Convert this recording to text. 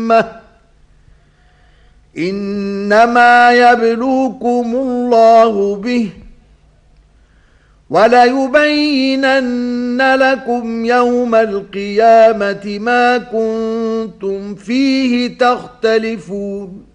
إنما يبلوكم الله به وليبينن لكم يوم القيامة ما كنتم فيه تختلفون